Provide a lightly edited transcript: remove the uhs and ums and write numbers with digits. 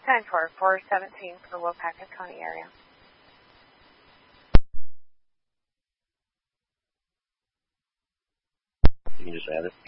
10 for 417 for Waupaca County area. You can just add it.